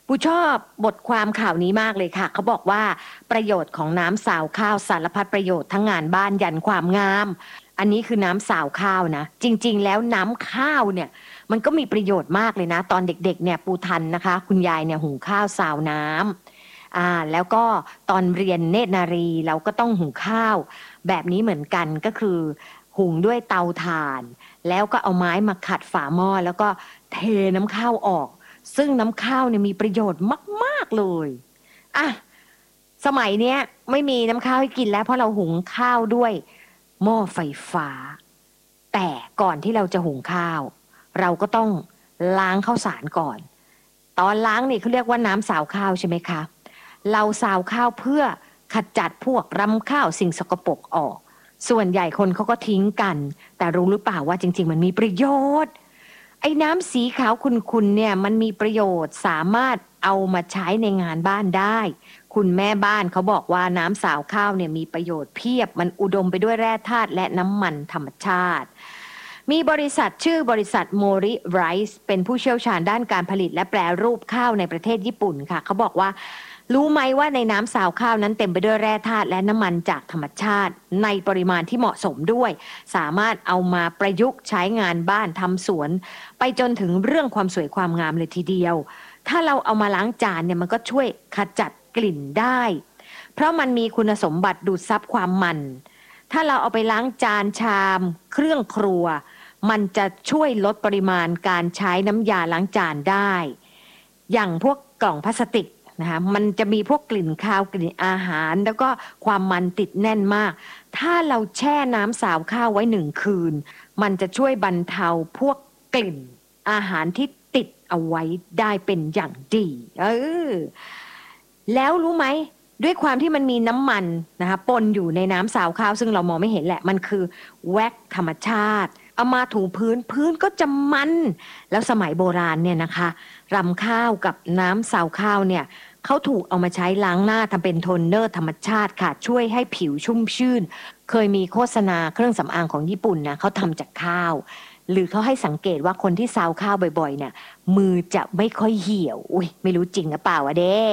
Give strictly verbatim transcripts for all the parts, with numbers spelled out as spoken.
ปูชอบบทความข่าวนี้มากเลยค่ะเขาบอกว่าประโยชน์ของน้ำสาวข้าวสารพัดประโยชน์ทั้งงานบ้านยันความงามอันนี้คือน้ำสาวข้าวนะจริงๆแล้วน้ำข้าวเนี่ยมันก็มีประโยชน์มากเลยนะตอนเด็กๆเนี่ยปูทันนะคะคุณยายเนี่ยหุงข้าวสาวน้ำอ่าแล้วก็ตอนเรียนเนตรนารีเราก็ต้องหุงข้าวแบบนี้เหมือนกันก็คือหุงด้วยเตาถ่านแล้วก็เอาไม้มาขัดฝาหม้อแล้วก็เทน้ำข้าวออกซึ่งน้ำข้าวเนี่ยมีประโยชน์มากๆเลยอ่ะสมัยเนี้ยไม่มีน้ำข้าวให้กินแล้วเพราะเราหุงข้าวด้วยหม้อไฟฟ้าแต่ก่อนที่เราจะหุงข้าวเราก็ต้องล้างข้าวสารก่อนตอนล้างนี่เขาเรียกว่าน้ำสาวข้าวใช่ไหมคะเราสาวข้าวเพื่อขจัดพวกรำข้าวสิ่งสกปรกออกส่วนใหญ่คนเขาก็ทิ้งกันแต่รู้หรือเปล่าว่าจริงๆมันมีประโยชน์ไอ้น้ำสีขาวขุ่นๆเนี่ยมันมีประโยชน์สามารถเอามาใช้ในงานบ้านได้คุณแม่บ้านเขาบอกว่าน้ำสาวข้าวเนี่ยมีประโยชน์เพียบมันอุดมไปด้วยแร่ธาตุและน้ำมันธรรมชาติมีบริษัทชื่อบริษัทโมริไรซ์เป็นผู้เชี่ยวชาญด้านการผลิตและแปรรูปข้าวในประเทศญี่ปุ่นค่ะเขาบอกว่ารู้ไหมว่าในน้ำสาวข้าวนั้นเต็มไปด้วยแร่ธาตุและน้ำมันจากธรรมชาติในปริมาณที่เหมาะสมด้วยสามารถเอามาประยุกต์ใช้งานบ้านทำสวนไปจนถึงเรื่องความสวยความงามเลยทีเดียวถ้าเราเอามาล้างจานเนี่ยมันก็ช่วยขจัดกลิ่นได้เพราะมันมีคุณสมบัติดูดซับความมันถ้าเราเอาไปล้างจานชามเครื่องครัวมันจะช่วยลดปริมาณการใช้น้ำยาล้างจานได้อย่างพวกกล่องพลาสติกนะคะมันจะมีพวกกลิ่นคาวกลิ่นอาหารแล้วก็ความมันติดแน่นมากถ้าเราแช่น้ำสาวข้าวไว้หนึ่งคืนมันจะช่วยบรรเทาพวกกลิ่นอาหารที่ติดเอาไว้ได้เป็นอย่างดีเออแล้วรู้ไหมด้วยความที่มันมีน้ำมันนะคะปนอยู่ในน้ำสาวข้าวซึ่งเรามองไม่เห็นแหละมันคือแว็กธรรมชาติเอามาถูพื้นพื้นก็จะมันแล้วสมัยโบราณเนี่ยนะคะรำข้าวกับน้ำสาวข้าวเนี่ยเขาถูกเอามาใช้ล้างหน้าทำเป็นโทนเนอร์ธรรมชาติค่ะช่วยให้ผิวชุ่มชื่นเคยมีโฆษณาเครื่องสำอางของญี่ปุ่นนะเขาทำจากข้าวหรือเขาให้สังเกตว่าคนที่ซาวข้าวบ่อยๆเนี่ยมือจะไม่ค่อยเหี่ยวอุ้ยไม่รู้จริงหรือเปล่าวะเด้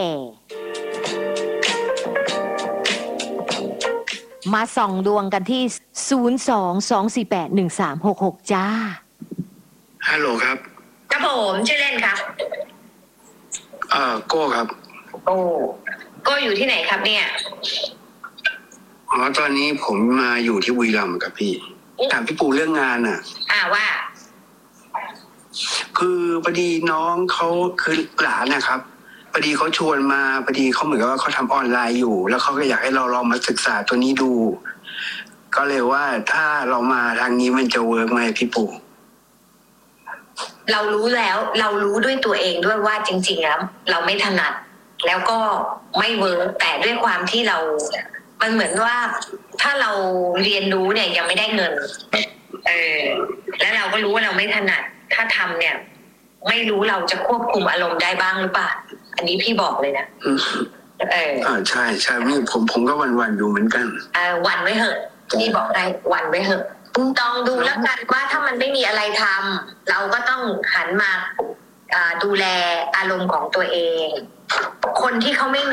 มาส่องดวงกันที่ศูนย์ สอง สอง สี่ แปด หนึ่ง สาม หก หกจ้าฮัลโหลครับครับผมชื่อเล่นครับเอ่อโก้ครับโก้โก้อยู่ที่ไหนครับเนี่ยอ๋อตอนนี้ผมมาอยู่ที่บุรีรัมย์ครับพี่ถามพี่ปูเรื่องงานอ่ะอ่าว่าคือพอดีน้องเขาคือหลานนะครับพอดีเขาชวนมาพอดีเขาเหมือนกับว่าเขาทำออนไลน์อยู่แล้วเขาก็อยากให้เราลองมาศึกษาตัวนี้ดูก็เลยว่าถ้าเรามาทางนี้มันจะเวิร์กไหมพี่ปูเรารู้แล้วเรารู้ด้วยตัวเองด้วยว่าจริงๆแล้วเราไม่ถนัดแล้วก็ไม่เวิร์กแต่ด้วยความที่เรามันเหมือนว่าถ้าเราเรียนรู้เนี่ยยังไม่ได้เงินเออแล้วเราก็รู้ว่าเราไม่ถนัดถ้าทำเนี่ยไม่รู้เราจะควบคุมอารมณ์ได้บ้างหรือเปล่าอันนี้พี่บอกเลยนะเอออ่าใช่ใช่นี่ผมผมก็วันวันอยู่เหมือนกันเออวันไว้เหอะพี่บอกได้วันไว้เหอะต้องดูแล้วกันว่าถ้ามันไม่มีอะไรทำเราก็ต้องหันมาดูแลอารมณ์ของตัวเองคนที่เขาไม่